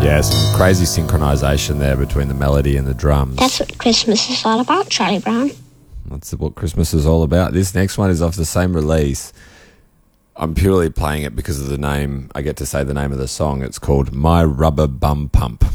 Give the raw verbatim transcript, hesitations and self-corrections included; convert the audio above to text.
Yeah, some crazy synchronisation there between the melody and the drums. That's what Christmas is all about, Charlie Brown. That's what Christmas is all about. This next one is off the same release. I'm purely playing it because of the name. I get to say the name of the song. It's called My Rubber Bum Pump.